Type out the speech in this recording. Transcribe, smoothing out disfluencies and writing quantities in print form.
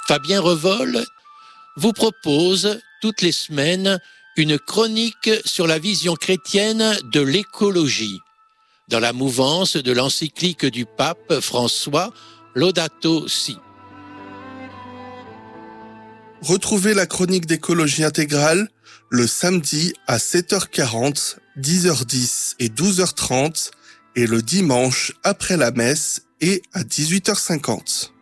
Fabien Revol vous propose toutes les semaines une chronique sur la vision chrétienne de l'écologie, dans la mouvance de l'encyclique du pape François Laudato Si. Retrouvez la chronique d'écologie intégrale le samedi à 7h40, 10h10 et 12h30 et le dimanche après la messe et à 18h50.